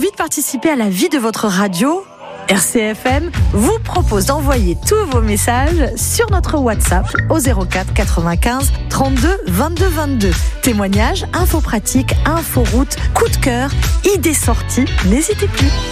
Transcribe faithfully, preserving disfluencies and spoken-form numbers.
envie de participer à la vie de votre radio ? R C F M vous propose d'envoyer tous vos messages sur notre WhatsApp au zéro quatre quatre-vingt-quinze trente-deux vingt-deux vingt-deux. Témoignages, infos pratiques, infos route, coup de cœur, idées sorties, n'hésitez plus.